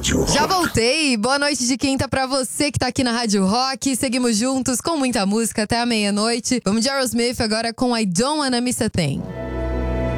Rádio Rock. Já voltei! Boa noite de quinta pra você que tá aqui na Rádio Rock. Seguimos juntos com muita música até a meia-noite. Vamos de Aerosmith agora com I Don't Wanna Miss a Thing.